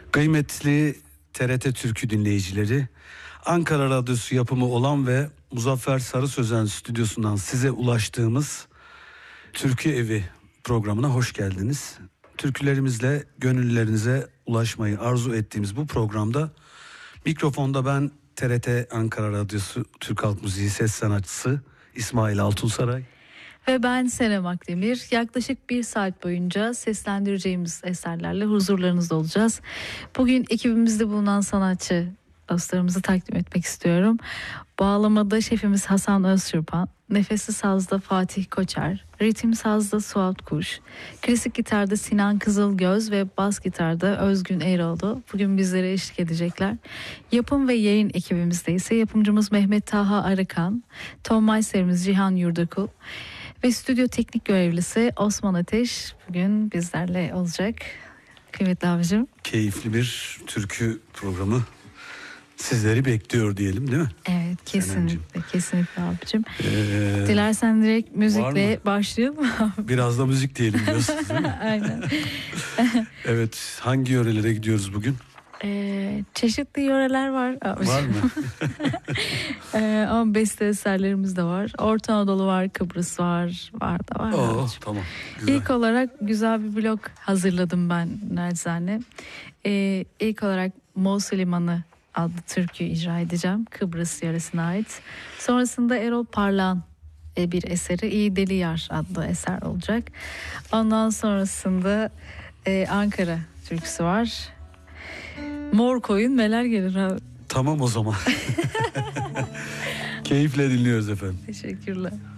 Kıymetli TRT Türkü dinleyicileri, Ankara Radyosu yapımı olan ve Muzaffer Sarı Sözen stüdyosundan size ulaştığımız Türkü Evi programına hoş geldiniz. Türkülerimizle gönüllerinize ulaşmayı arzu ettiğimiz bu programda mikrofonda ben TRT Ankara Radyosu Türk Halk Müziği ses sanatçısı İsmail Altunsaray. Ve ben Senem Akdemir. Yaklaşık 1 saat boyunca seslendireceğimiz eserlerle huzurlarınızda olacağız. Bugün ekibimizde bulunan sanatçı dostlarımızı takdim etmek istiyorum. Bağlamada şefimiz Hasan Özçırpan, nefesli sazda Fatih Koçer, ritim sazda Suat Kuş, klasik gitarda Sinan Kızılgöz ve bas gitarda Özgün Eroğlu bugün bizlere eşlik edecekler. Yapım ve yayın ekibimizde ise yapımcımız Mehmet Taha Arıkan, ton meisterimiz Cihan Yurdakul ve stüdyo teknik görevlisi Osman Ateş bugün bizlerle olacak. Kıymetli abicim. Keyifli bir türkü programı sizleri bekliyor diyelim, değil mi? Evet, kesinlikle, kesinlikle abicim. Dilersen direkt müzikle başlayalım. Biraz da müzik diyelim diyorsunuz, değil mi? Aynen. Evet, hangi yörelere gidiyoruz bugün? Çeşitli yöreler var. Var mı? Ama beste eserlerimiz de var. Orta Anadolu var, Kıbrıs var. Var. Tamam. Güzel. İlk olarak güzel bir blok hazırladım ben naçizane. İlk olarak Moğol Limanı adlı türküyü icra edeceğim. Kıbrıs yöresine ait. Sonrasında Erol Parlağan bir eseri İyi Deli Yar adlı eser olacak. Ondan sonrasında Ankara türküsü var. Mor koyun meler gelir abi. Tamam o zaman. Keyifle dinliyoruz efendim. Teşekkürler.